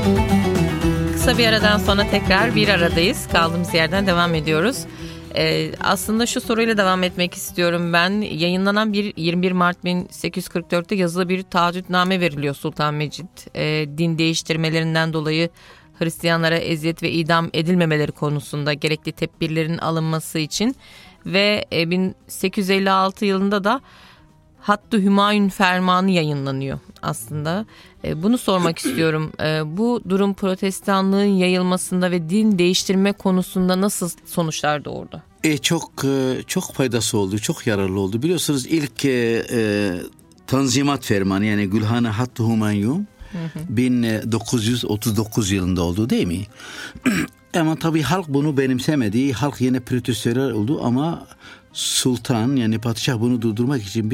Kısa bir aradan sonra tekrar bir aradayız. Kaldığımız yerden devam ediyoruz. Aslında şu soruyla devam etmek istiyorum ben. Yayınlanan 21 Mart 1844'te yazılı bir taahhütname veriliyor Sultan Mecid. Din değiştirmelerinden dolayı Hristiyanlara eziyet ve idam edilmemeleri konusunda gerekli tedbirlerin alınması için ve 1856 yılında da Hattı Hümayun Fermanı yayınlanıyor aslında. Bunu sormak istiyorum. Bu durum protestanlığın yayılmasında ve din değiştirme konusunda nasıl sonuçlar doğurdu? Çok faydası oldu, çok yararlı oldu. Biliyorsunuz ilk Tanzimat Fermanı yani Gülhane Hattı Hümayun 1939 yılında oldu değil mi? Ama tabii halk bunu benimsemedi. Halk yine protestörler oldu ama Sultan yani padişah bunu durdurmak için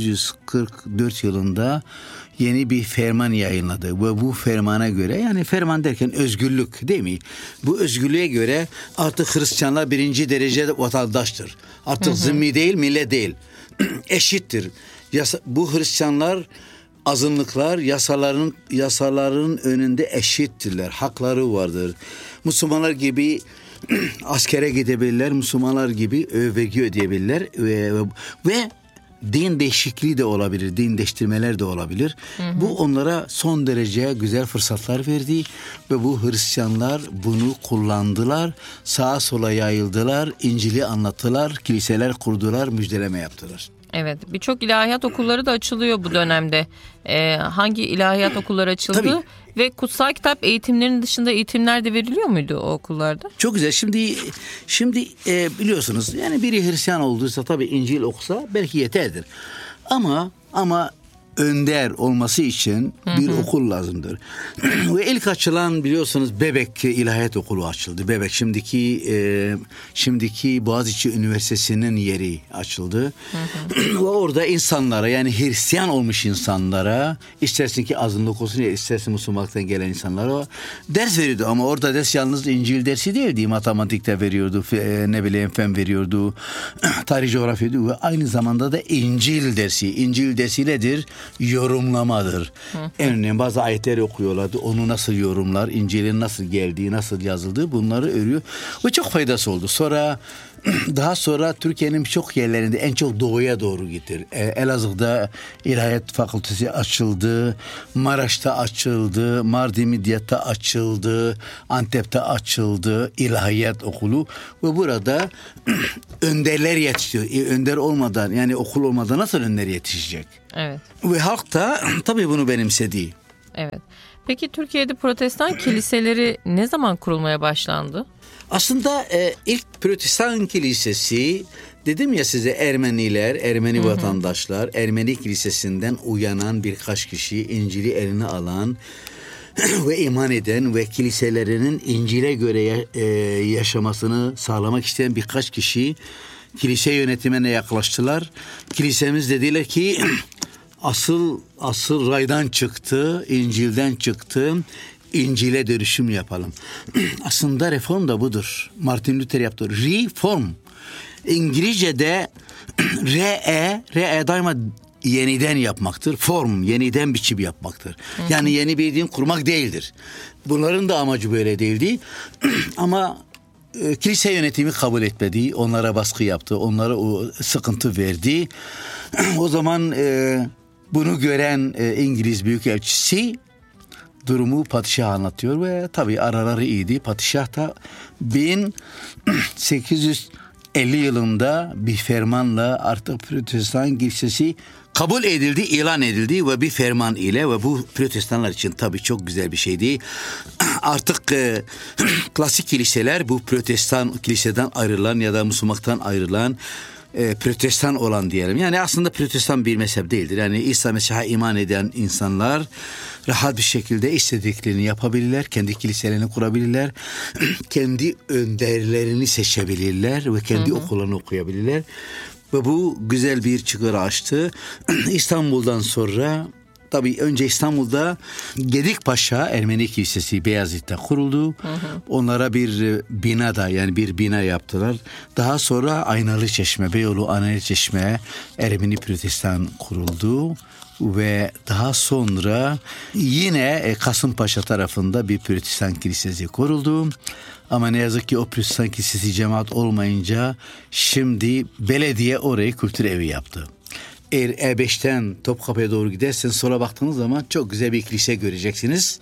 1844 yılında yeni bir ferman yayınladı. Ve bu fermana göre yani ferman derken özgürlük değil mi? Bu özgürlüğe göre artık Hristiyanlar birinci derece vatandaştır. Artık zimmi değil, millet değil. Eşittir. Bu Hristiyanlar azınlıklar yasaların önünde eşittirler. Hakları vardır. Müslümanlar gibi askere gidebilirler. Müslümanlar gibi vergi ödeyebilirler. Ve din değişikliği de olabilir. Din değiştirmeler de olabilir. Bu onlara son derece güzel fırsatlar verdi. Ve bu Hristiyanlar bunu kullandılar. Sağa sola yayıldılar. İncil'i anlattılar. Kiliseler kurdular. Müjdeleme yaptılar. Evet, birçok ilahiyat okulları da açılıyor bu dönemde. Hangi ilahiyat okulları açıldı? Tabii. Ve kutsal kitap eğitimlerinin dışında eğitimler de veriliyor muydu o okullarda? Çok güzel. Şimdi biliyorsunuz yani biri Hristiyan olduysa tabii İncil okusa belki yeterdir. Ama önder olması için bir okul lazımdır. Ve ilk açılan biliyorsunuz Bebek İlahiyat Okulu açıldı. Bebek şimdiki Boğaziçi Üniversitesi'nin yeri açıldı. Ve orada insanlara yani Hristiyan olmuş insanlara istersin ki azınlık olsun ya istersin Müslümanlıktan gelen insanlara ders veriyordu. Ama orada ders yalnız İncil dersi değildi. Matematikte veriyordu, fen veriyordu, tarih coğrafya ve aynı zamanda da İncil dersi. İncil dersi nedir? Yorumlamadır. Örneğin bazı ayetleri okuyorlardı. Onu nasıl yorumlar, İncil'in nasıl geldiği, nasıl yazıldığı bunları örüyor. Ve çok faydası oldu. Daha sonra Türkiye'nin birçok yerlerinde en çok doğuya doğru gitti. Elazığ'da İlahiyat Fakültesi açıldı. Maraş'ta açıldı. Mardin Midyat'ta açıldı. Antep'te açıldı. İlahiyat Okulu. Ve burada önderler yetişiyor. Önder olmadan yani okul olmadan nasıl önder yetişecek? Evet. Ve halk da tabii bunu benimsedi. Evet. Peki Türkiye'de protestan kiliseleri ne zaman kurulmaya başlandı? Aslında ilk Protestan kilisesi dedim ya size Ermeni vatandaşlar, Ermeni kilisesinden uyanan birkaç kişi İncil'i eline alan ve iman eden ve kiliselerinin İncil'e göre yaşamasını sağlamak isteyen birkaç kişi kilise yönetimine yaklaştılar. Kilisemiz dediler ki asıl raydan çıktı, İncil'den çıktı. İncil'e dönüşüm yapalım. Aslında reform da budur. Martin Luther yaptı. Reform. İngilizce'de re daima yeniden yapmaktır. Form, yeniden biçim yapmaktır. Yani yeni bir din kurmak değildir. Bunların da amacı böyle değildi. Ama kilise yönetimi kabul etmedi. Onlara baskı yaptı. Onlara o sıkıntı verdi. O zaman bunu gören İngiliz Büyükelçisi durumu padişaha anlatıyor ve tabii araları iyiydi. Padişah da 1850 yılında bir fermanla artık Protestan kilisesi kabul edildi, ilan edildi ve bir ferman ile ve bu Protestanlar için tabii çok güzel bir şeydi. Artık klasik kiliseler bu Protestan kiliseden ayrılan ya da Müslümanlıktan ayrılan Protestan olan diyelim. Yani aslında Protestan bir mezhep değildir. Yani İsa Mesih'e iman eden insanlar rahat bir şekilde istediklerini yapabilirler. Kendi kiliselerini kurabilirler. Kendi önderlerini seçebilirler ve kendi okullarını okuyabilirler. Ve bu güzel bir çıkar açtı. İstanbul'dan sonra tabii önce İstanbul'da Gedikpaşa Ermeni Kilisesi Beyazıt'ta kuruldu. Onlara bir bina yaptılar. Daha sonra Aynalı Çeşme, Beyoğlu Aynalı Çeşme Ermeni Protestan kuruldu. Ve daha sonra yine Kasımpaşa tarafında bir Protestan kilisesi kuruldu. Ama ne yazık ki o Protestan kilisesi cemaat olmayınca şimdi belediye orayı kültür evi yaptı. Eğer E5'ten Topkapı'ya doğru giderseniz sola baktığınız zaman çok güzel bir kilise göreceksiniz.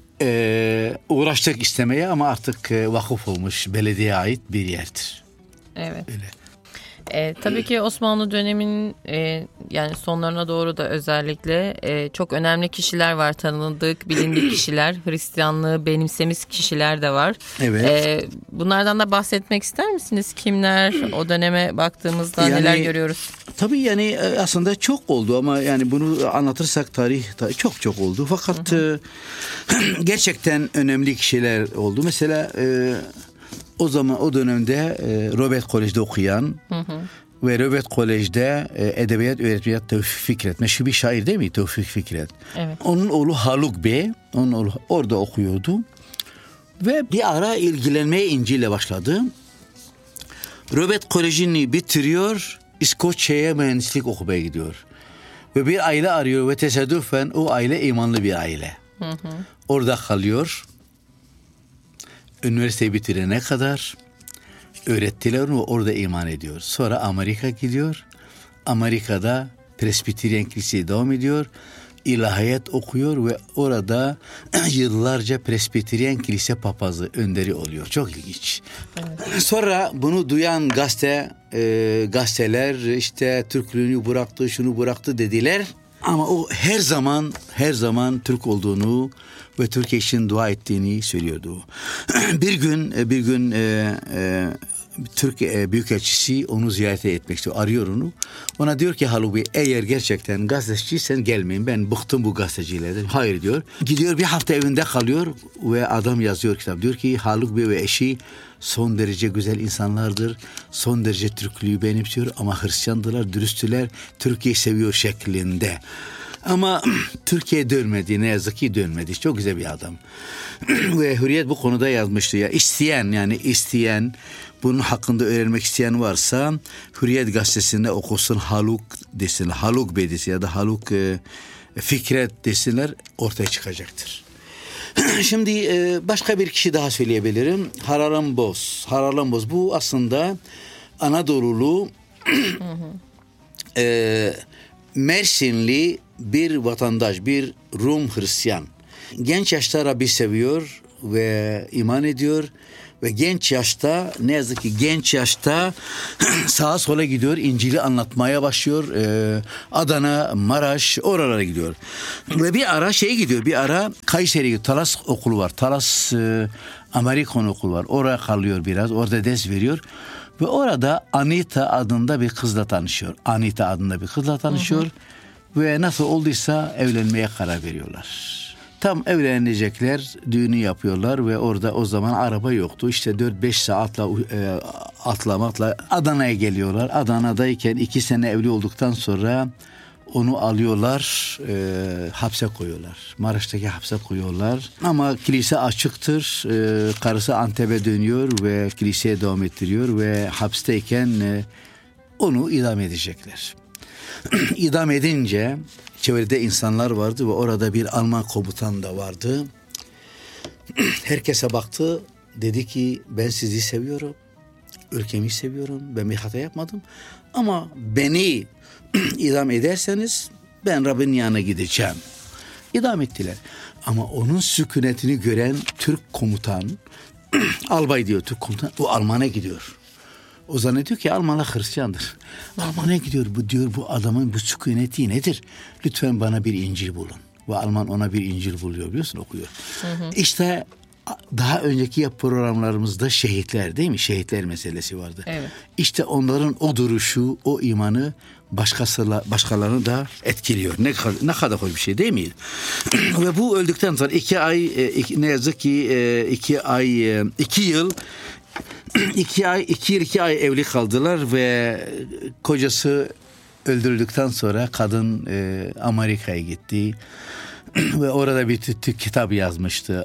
Uğraştık istemeye ama artık vakıf olmuş, belediyeye ait bir yerdir. Evet. Öyle. Tabii ki Osmanlı döneminin yani sonlarına doğru da özellikle çok önemli kişiler var, tanındık, bilindik kişiler, Hristiyanlığı benimsemiş kişiler de var. Evet. Bunlardan da bahsetmek ister misiniz? Kimler, o döneme baktığımızda yani, neler görüyoruz? Tabii yani aslında çok oldu ama yani bunu anlatırsak tarih çok oldu. Fakat gerçekten önemli kişiler oldu. Mesela o zaman o dönemde Robert Kolej'de okuyan ve Robert Kolej'de edebiyat öğretmeni Tevfik Fikret. Meşhur bir şair değil mi Tevfik Fikret? Evet. Onun oğlu Haluk Bey, onun oğlu orada okuyordu. Ve bir ara ilgilenmeye İncil'le başladı. Robert Kolej'ini bitiriyor, İskoçya'ya mühendislik okumaya gidiyor. Ve bir aile arıyor ve tesadüfen o aile imanlı bir aile. Orada kalıyor. Üniversiteyi bitirene kadar öğrettiler onu, orada iman ediyor. Sonra Amerika gidiyor. Amerika'da Presbiteryen Kilisesi'ye devam ediyor. İlahiyat okuyor ve orada yıllarca Presbiteryen Kilise papazı önderi oluyor. Çok ilginç. Evet. Sonra bunu duyan gazeteler işte Türklüğünü bıraktı, şunu bıraktı dediler. Ama o her zaman Türk olduğunu ve Türkiye için dua ettiğini söylüyordu. Bir gün Türk Büyükelçisi onu ziyarete etmek istiyor. Arıyor onu. Ona diyor ki Haluk Bey, eğer gerçekten gazeteciysen gelmeyin. Ben bıktım bu gazetecilerden. Hayır diyor. Gidiyor bir hafta evinde kalıyor ve adam yazıyor kitap. Diyor ki Haluk Bey ve eşi son derece güzel insanlardır. Son derece Türklüğü benimsiyor ama Hristiyandılar, dürüsttüler. Türkiye'yi seviyor şeklinde. Ama Türkiye'ye dönmedi, ne yazık ki dönmedi. Çok güzel bir adam. Ve Hürriyet bu konuda yazmıştı ya. İsteyen bunun hakkında öğrenmek isteyen varsa Hürriyet gazetesinde okusun, Haluk desin, Haluk Bey desin ya da Haluk Fikret desinler, ortaya çıkacaktır. Şimdi başka bir kişi daha söyleyebilirim. Haralambos bu aslında Anadolu'lu Mersinli bir vatandaş, bir Rum Hristiyan. Genç yaşta Rabbi seviyor ve iman ediyor ve genç yaşta, ne yazık ki genç yaşta sağa sola gidiyor, İncil'i anlatmaya başlıyor. Adana, Maraş, oralara gidiyor. Ve bir ara Kayseri'ye gidiyor. Talas okulu var. Talas Amerikan okulu var. Oraya kalıyor biraz. Orada ders veriyor. Ve orada Anita adında bir kızla tanışıyor. Ve nasıl olduysa evlenmeye karar veriyorlar. Tam evlenecekler, düğünü yapıyorlar ve orada o zaman araba yoktu. İşte 4-5 saatle atlamakla Adana'ya geliyorlar. Adana'dayken 2 sene evli olduktan sonra onu alıyorlar, hapse koyuyorlar. Maraş'taki hapse koyuyorlar. Ama kilise açıktır. Karısı Antep'e dönüyor ve kiliseye devam ettiriyor ve hapisteyken onu idam edecekler. İdam edince çevrede insanlar vardı ve orada bir Alman komutan da vardı. Herkese baktı, dedi ki ben sizi seviyorum, ülkemi seviyorum, ben bir hata yapmadım ama beni idam ederseniz ben Rabbin yanına gideceğim. İdam ettiler. Ama onun sükunetini gören Türk komutan, albay diyor Türk komutan, o Alman'a gidiyor. O zannediyor ki Almanlar Hristiyandır. Alman'a gidiyor, bu adamın bu sükuneti nedir? Lütfen bana bir İncil bulun. Ve Alman ona bir İncil buluyor, biliyorsun, okuyor. İşte daha önceki programlarımızda şehitler, değil mi? Şehitler meselesi vardı. Evet. İşte onların o duruşu, o imanı başkalarını da etkiliyor. Ne kadar hoş bir şey değil mi? Ve bu öldükten sonra 2 ay, ne yazık ki 2 yıl 2 ay evli kaldılar ve kocası öldürüldükten sonra kadın Amerika'ya gitti. Ve orada bir kitap yazmıştı.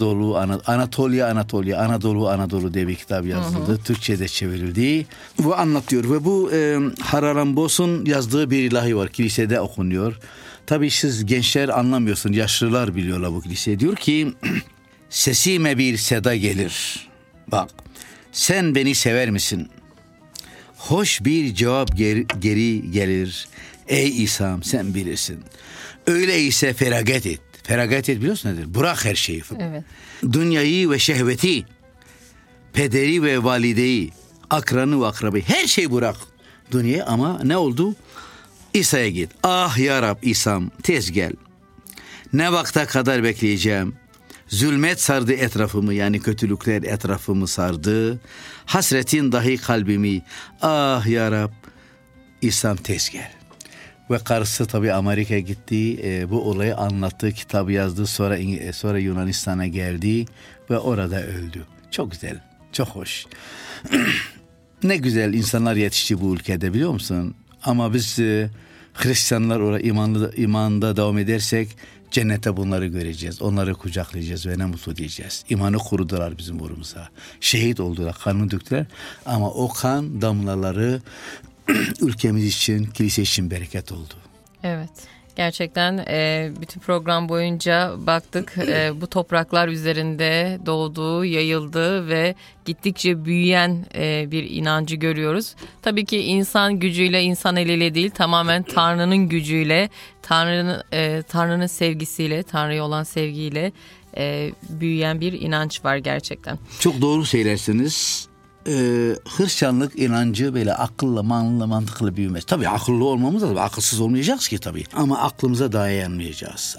Anadolu diye bir kitap yazıldı. Türkçe'de çevrildi. Ve anlatıyor. Ve bu Haralambos'un yazdığı bir ilahi var. Kilisede okunuyor. Tabii siz gençler anlamıyorsun, yaşlılar biliyorlar bu kiliseyi. Diyor ki sesime bir seda gelir. Bak, sen beni sever misin? Hoş bir cevap geri gelir. Ey İsa'm, sen bilirsin. Öyleyse feragat et. Feragat et biliyorsun nedir? Bırak her şeyi. Evet. Dünyayı ve şehveti, pederi ve valideyi, akranı ve akrabayı, her şeyi bırak dünyaya. Ama ne oldu? İsa'ya git. Ah ya Rab İsa'm, tez gel. Ne vakte kadar bekleyeceğim? Zulmet sardı etrafımı, yani kötülükler etrafımı sardı. Hasretin dahi kalbimi. Ah ya Rab İsa'm, tez gel. Ve karısı tabii Amerika'ya gitti. Bu olayı anlattı, kitabı yazdı. Sonra Yunanistan'a geldi ve orada öldü. Çok güzel, çok hoş. Ne güzel insanlar yetişti bu ülkede, biliyor musun? Ama biz Hristiyanlar orada imanda devam edersek cennette bunları göreceğiz. Onları kucaklayacağız ve ne mutlu diyeceğiz. İmanı korudular bizim uğrumuza. Şehit oldular, kanını döktüler. Ama o kan damlaları ülkemiz için, kilise için bereket oldu. Evet. Gerçekten bütün program boyunca baktık, bu topraklar üzerinde doğduğu, yayıldığı ve gittikçe büyüyen bir inancı görüyoruz. Tabii ki insan gücüyle, insan eliyle değil, tamamen Tanrı'nın gücüyle, Tanrı'nın sevgisiyle, Tanrı'ya olan sevgiyle büyüyen bir inanç var gerçekten. Çok doğru söylersiniz. Hristiyanlık inancı böyle akılla, mantıklı büyümez. Tabii akıllı olmamız lazım. Akılsız olmayacağız ki tabii. Ama aklımıza dayanmayacağız.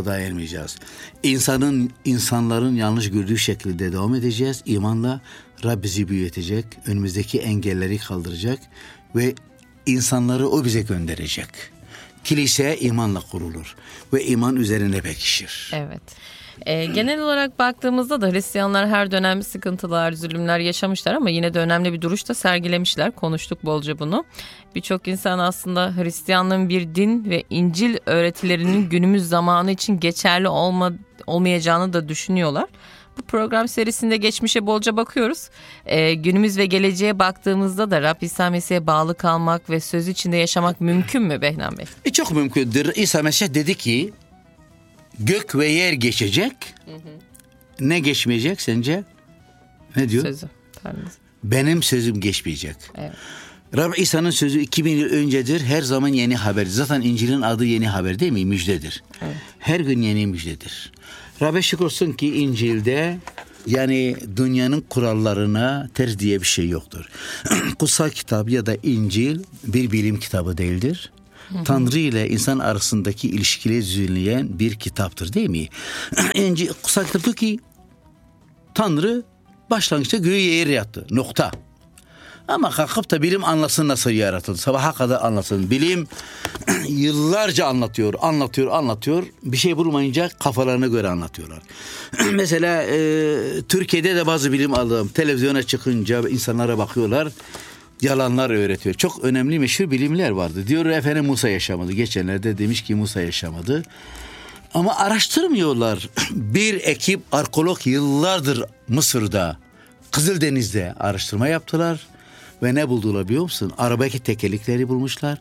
İnsanların yanlış gördüğü şekilde devam edeceğiz. İmanla Rab bizi büyütecek. Önümüzdeki engelleri kaldıracak. Ve insanları o bize gönderecek. Kilise imanla kurulur. Ve iman üzerine pekişir. Evet. Genel olarak baktığımızda da Hristiyanlar her dönem sıkıntılar, zulümler yaşamışlar ama yine de önemli bir duruş da sergilemişler. Konuştuk bolca bunu. Birçok insan aslında Hristiyanlığın bir din ve İncil öğretilerinin günümüz zamanı için geçerli olmayacağını da düşünüyorlar. Bu program serisinde geçmişe bolca bakıyoruz. Günümüz ve geleceğe baktığımızda da Rab İsa Mesih'e bağlı kalmak ve söz içinde yaşamak mümkün mü Behram Bey? Çok mümkündür. İsa Mesih dedi ki gök ve yer geçecek. Ne geçmeyecek sence? Ne diyor? Sözü. Benim sözüm geçmeyecek. Evet. Rab İsa'nın sözü 2000 yıl öncedir. Her zaman yeni haber. Zaten İncil'in adı yeni haber değil mi? Müjdedir. Evet. Her gün yeni müjdedir. Rab'be şükür olsun ki İncil'de yani dünyanın kurallarına ters diye bir şey yoktur. Kutsal kitap ya da İncil bir bilim kitabı değildir. Tanrı ile insan arasındaki ilişkileri düzenleyen bir kitaptır değil mi? Kutsal kitap diyor ki Tanrı başlangıçta göğü yeri yarattı. Nokta. Ama kalkıp da bilim anlasın nasıl yaratıldı. Sabaha kadar anlasın. Bilim yıllarca anlatıyor. Bir şey bulmayınca kafalarına göre anlatıyorlar. Mesela Türkiye'de de bazı bilim adamı televizyona çıkınca insanlara bakıyorlar. Yalanlar öğretiyor. Çok önemli meşhur bilimler vardı. Diyor efendim Musa yaşamadı. Geçenlerde demiş ki Musa yaşamadı. Ama araştırmıyorlar. Bir ekip arkeolog yıllardır Mısır'da, Kızıldeniz'de araştırma yaptılar. Ve ne buldular biliyor musun? Arabaki tekerlekleri bulmuşlar.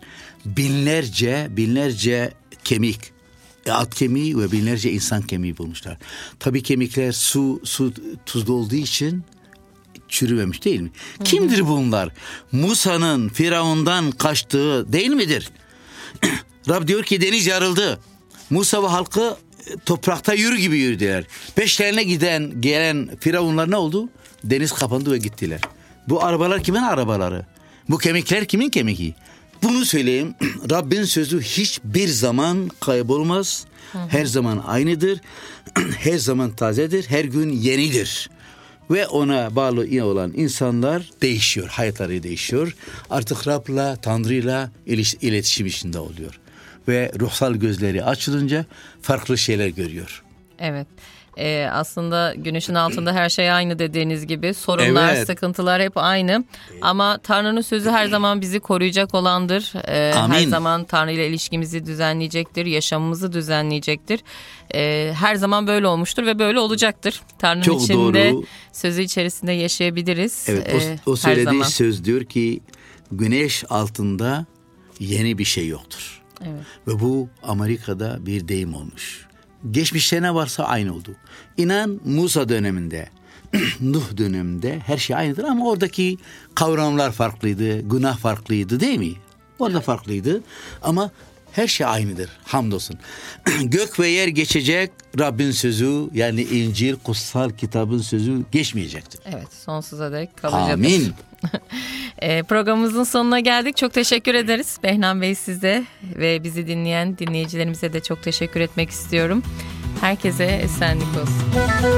Binlerce kemik, at kemiği ve binlerce insan kemiği bulmuşlar. Tabii kemikler su tuzlu olduğu için çürümemiş değil mi? Kimdir bunlar? Musa'nın Firavun'dan kaçtığı değil midir? Rab diyor ki deniz yarıldı. Musa ve halkı toprakta yürü gibi yürüdüler. Peşlerine gelen Firavunlar ne oldu? Deniz kapandı ve gittiler. Bu arabalar kimin arabaları? Bu kemikler kimin kemiği? Bunu söyleyeyim. Rabbin sözü hiçbir zaman kaybolmaz. Her zaman aynıdır. Her zaman tazedir. Her gün yenidir. Ve ona bağlı olan insanlar değişiyor. Hayatları değişiyor. Artık Rab'la, Tanrı'yla iletişim içinde oluyor. Ve ruhsal gözleri açılınca farklı şeyler görüyor. Evet. Aslında güneşin altında her şey aynı dediğiniz gibi. Sorunlar, sıkıntılar hep aynı. Ama Tanrı'nın sözü her zaman bizi koruyacak olandır. Her zaman Tanrı ile ilişkimizi düzenleyecektir. Yaşamımızı düzenleyecektir. Her zaman böyle olmuştur ve böyle olacaktır. Tanrı'nın çok içinde, doğru. Sözü içerisinde yaşayabiliriz. Evet, o söylediği söz diyor ki güneş altında yeni bir şey yoktur. Evet. Ve bu Amerika'da bir deyim olmuş. Geçmişte ne varsa aynı oldu. İnan Musa döneminde, Nuh döneminde her şey aynıdır ama oradaki kavramlar farklıydı, günah farklıydı değil mi? Orada farklıydı ama her şey aynıdır hamdolsun. Gök ve yer geçecek, Rabbin sözü yani İncil kutsal kitabın sözü geçmeyecektir. Evet, sonsuza dek kalıcıdır. Amin. Programımızın sonuna geldik. Çok teşekkür ederiz Behnan Bey, size ve bizi dinleyen dinleyicilerimize de çok teşekkür etmek istiyorum. Herkese esenlik olsun.